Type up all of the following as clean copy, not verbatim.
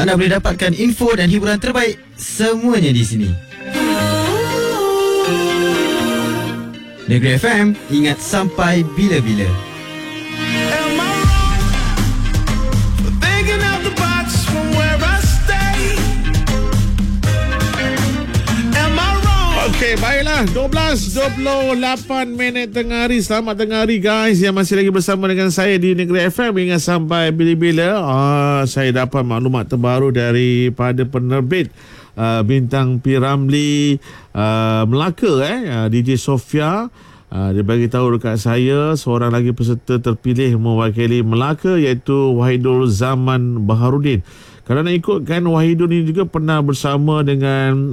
anda boleh dapatkan info dan hiburan terbaik semuanya di sini. Negeri FM, ingat sampai bila-bila. Okey, baiklah. 12:28 tengah hari. Selamat tengah hari guys yang masih lagi bersama dengan saya di Negeri FM hingga sampai bila-bila. Saya dapat maklumat terbaru daripada penerbit Bintang P. Ramlee Melaka, DJ Sofia. Dia bagi tahu dekat saya seorang lagi peserta terpilih mewakili Melaka iaitu Wahidul Zaman Baharudin. Kalau nak ikutkan, Wahidul ni juga pernah bersama dengan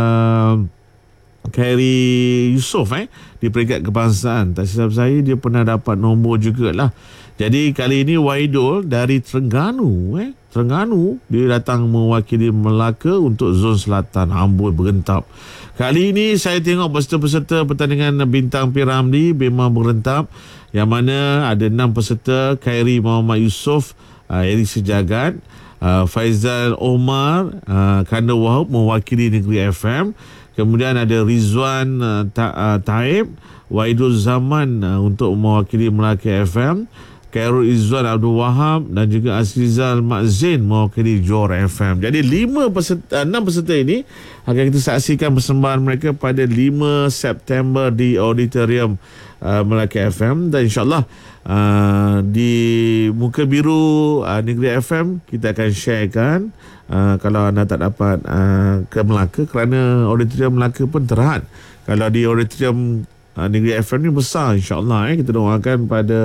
Khairi Yusof di peringkat kebangsaan. Tak silap saya dia pernah dapat nombor jugalah. Jadi kali ini Wahidul dari Terengganu dia datang mewakili Melaka untuk zon selatan. Amboi berentap. Kali ini saya tengok peserta-peserta pertandingan Bintang P. Ramlee memang berentap, yang mana ada 6 peserta. Khairi Muhammad Yusof, Erik Sejagat, Faizal Omar, Kanda Wahab mewakili Negeri FM. Kemudian ada Rizwan Taib, Wahidul Zaman untuk mewakili Melaka FM, Khairul Izzuan Abdul Wahab dan juga Azizal Mak Zain mewakili Johor FM. Jadi 6 peserta ini akan kita saksikan persembahan mereka pada 5 September di Auditorium Melaka FM. Dan insyaAllah di Muka Biru Negeri FM kita akan sharekan kalau anda tak dapat ke Melaka, kerana Auditorium Melaka pun terhad. Kalau di Auditorium Negeri FM ni besar, insyaAllah kita doakan pada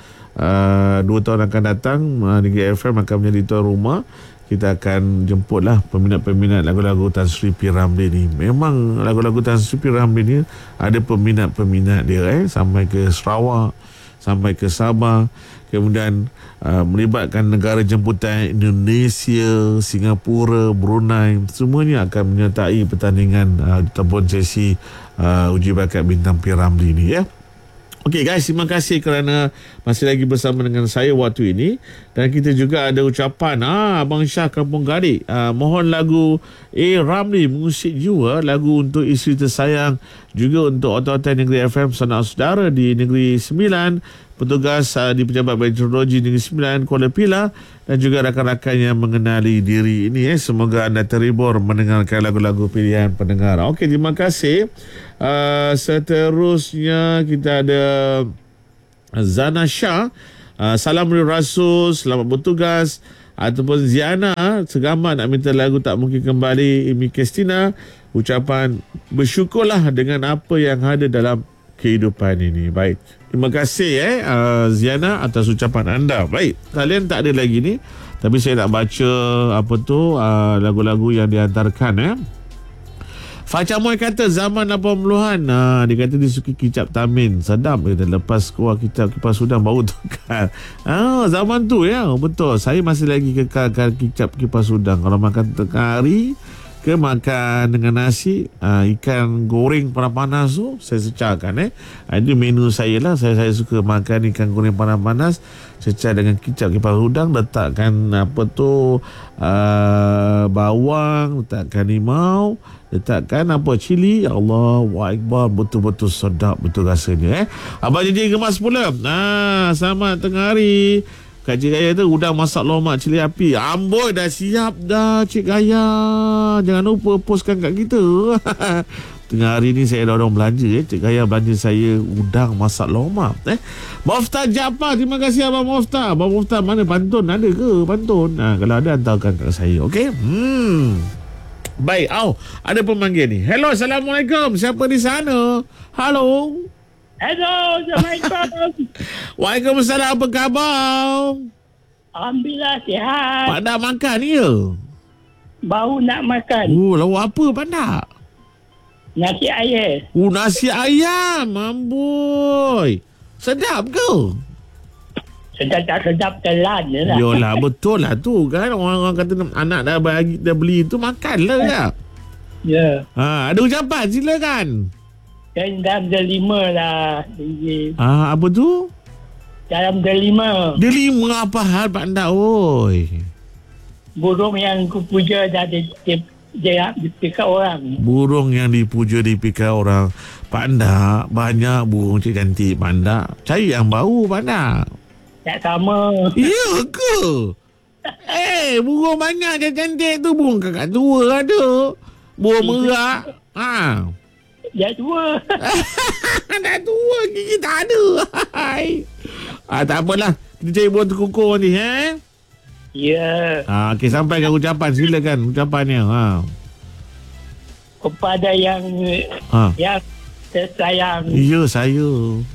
2 tahun akan datang Negeri FM akan menjadi tuan rumah. Kita akan jemputlah peminat-peminat lagu-lagu Tan Sri P. Ramlee ni. Memang lagu-lagu Tan Sri P. Ramlee ni ada peminat-peminat dia sampai ke Sarawak, sampai ke Sabah. Kemudian melibatkan negara jemputan Indonesia, Singapura, Brunei. Semuanya akan menyertai pertandingan ataupun sesi uji bakat Bintang P. Ramlee ni ya. Okey guys, terima kasih kerana masih lagi bersama dengan saya waktu ini. Dan kita juga ada ucapan Abang Syah Kampung Gadik, mohon lagu A. Ramlee Mengusik Jiwa, lagu untuk isteri tersayang, juga untuk otot-otot Negeri FM, saudara-saudara di Negeri Sembilan, petugas di Pejabat Meteorologi Negeri Sembilan, Kuala Pilah, dan juga rakan-rakan yang mengenali diri ini. Semoga anda terhibur mendengarkan lagu-lagu pilihan pendengar. Okey, terima kasih. Seterusnya kita ada Zana Shah, salam dari Rasul, selamat bertugas. Ataupun Ziana Segamat nak minta lagu Tak Mungkin Kembali, Imi Kristina, ucapan bersyukurlah dengan apa yang ada dalam kehidupan ini. Baik, terima kasih Ziana atas ucapan anda. Baik, kalian tak ada lagi ni, tapi saya nak baca lagu-lagu yang dihantarkan. Faca Moy kata zaman 80-an, dia kata dia suka kicap Tamin. Sedap dia kata, lepas keluar kicap Kipas Sudan baru tukar. Zaman tu ya, betul. Saya masih lagi kekalkan kicap Kipas Sudan. Kalau makan tengah hari ke makan dengan nasi, ikan goreng panas-panas tu saya secarkan. Itu menu saya lah. Saya suka makan ikan goreng panas-panas, secar dengan kicap Kipas Udang, letakkan bawang, letakkan limau, letakkan cili. Allahu Akbar, betul-betul sedap, betul rasanya. Abang JJ Gemas pula, selamat tengah hari. Kak Cik Gaya tu udang masak lomak cili api. Amboi, dah siap dah Cik Gaya. Jangan lupa postkan kat kita. Tengah hari ni saya ada orang belanja. Cik Gaya belanja saya udang masak lomak. Moftah Jaafar, terima kasih Abang Moftah. Abang Moftah mana pantun? Ada ke pantun? Kalau ada, hantarkan kat saya. Okey? Baik, ada pemanggil ni. Hello, Assalamualaikum. Siapa di sana? Halo. Hello, Assalamualaikum. Waalaikumsalam, apa khabar? Alhamdulillah, sihat. Pak dah makan ni ya? Baru nak makan. Lauk apa Pak dah? Nasi ayam. Nasi ayam. Amboi. Sedap ke? Sedap tak sedap telan je lah. Yolah, betul lah tu kan. Orang-orang kata anak dah beli tu, makanlah ya. Ya. Ada ucapan, silakan. Dan dalam delima lah. Apa tu? Dalam delima. Delima apa hal Pak Ndak, oi? burung yang kupuja dah dipikat orang. Burung yang dipuja dipikir orang. Panda, banyak burung cantik panda. Cari yang bau panda. Tak sama. Ya ke? Burung banyak cantik tu. Burung kakak tua ada. Burung merak. Dah tua. Dah tua, gigi tak ada. Tak apalah. Kita cari burung terkukur ni, Ya. Okey, sampaikan ucapan. Silakan ucapannya. Kepada yang tersayang, Ya, saya.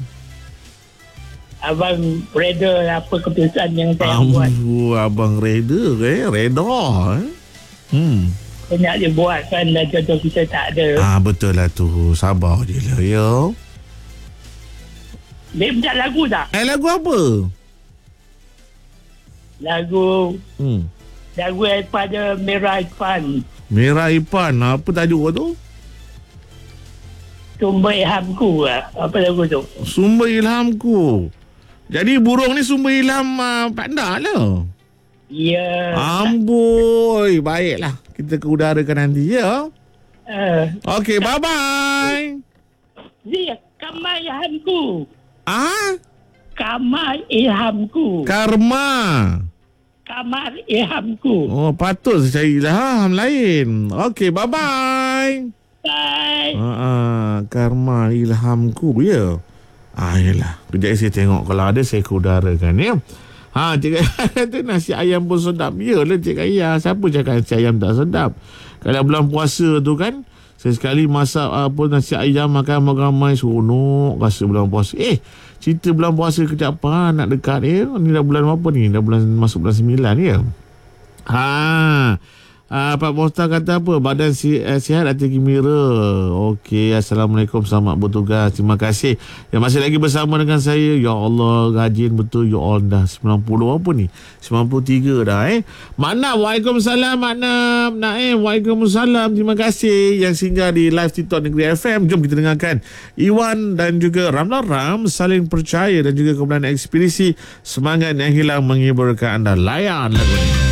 Abang reda apa keputusan yang saya buat. Abang reda, reda. Saya nak dia buat kan, dah jodoh kita tak ada. Betul lah tu. Sabar je lah, ya. Dia punya lagu tak? Lagu apa? Lagu daripada Merah Ipan. Merah Ipan. Apa tajuk tu? Sumber ilhamku lah. Apa lagu tu? Sumber ilhamku. Jadi burung ni sumber ilham panda lah. Ya. Amboi. Baiklah. Kita ke udarakan nanti, ya. Okey, bye-bye. Dia Kamar Ilhamku. Kamar Ilhamku. Kamar Ilhamku. Oh, patut saya cari ilham lain. Okey, bye-bye. Bye. Karma ilhamku, ya. Yelah. Kejap saya tengok. Kalau ada, saya ke udarakan, ya. Cik Ayah tu nasi ayam pun sedap. Yalah Cik Ayah. Siapa cakap nasi ayam tak sedap? Kalau bulan puasa tu kan, saya sekali masak nasi ayam makan ramai seronok rasa bulan puasa. Cerita bulan puasa kejap nak dekat ni dah bulan apa ni? Dah masuk bulan 9 ya. Pak Mosta kata apa? Badan sihat, hati gembira. Okey, Assalamualaikum, selamat bertugas. Terima kasih yang masih lagi bersama dengan saya. Ya Allah, rajin betul. Ya Allah, dah 90 apa ni? 93 dah Makna, Waalaikumsalam Makna. Naim, Waalaikumsalam. Terima kasih yang singgah di live TikTok Negeri FM. Jom kita dengarkan Iwan dan juga Ramlan Ram, Saling Percaya, dan juga kumpulan Ekspedisi Semangat Yang Hilang menghiburkan anda. Layan lagu ni.